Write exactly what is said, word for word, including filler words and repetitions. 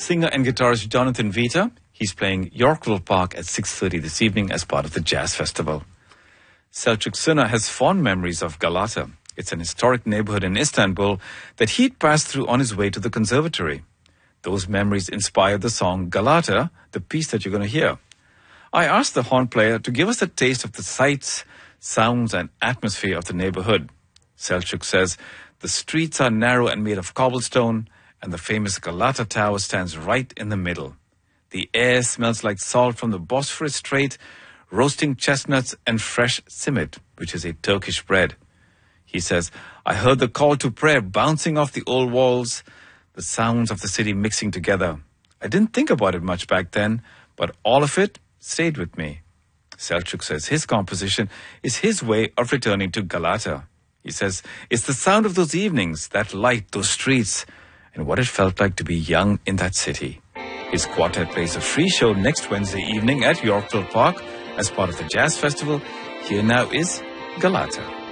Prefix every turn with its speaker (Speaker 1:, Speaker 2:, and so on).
Speaker 1: singer and guitarist Jonathan Vita. He's playing Yorkville Park at six thirty this evening as part of the Jazz Festival. Selçuk Suna has fond memories of Galata. It's an historic neighborhood in Istanbul that he'd passed through on his way to the conservatory. Those memories inspired the song Galata, the piece that you're going to hear. I asked the horn player to give us a taste of the sights, sounds and atmosphere of the neighborhood. Selçuk says the streets are narrow and made of cobblestone, and the famous Galata Tower stands right in the middle. The air smells like salt from the Bosphorus Strait, roasting chestnuts and fresh simit, which is a Turkish bread. He says, I heard the call to prayer bouncing off the old walls, the sounds of the city mixing together. I didn't think about it much back then, but all of it stayed with me. Selçuk says his composition is his way of returning to Galata. He says, it's the sound of those evenings, that light, those streets, and what it felt like to be young in that city. His quartet plays a free show next Wednesday evening at Yorkville Park as part of the Jazz Festival. Here now is Galata.